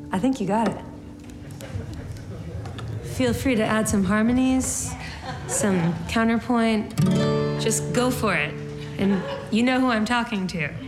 I think you got it. Feel free to add some harmonies, some counterpoint. Just go for it. And you know who I'm talking to.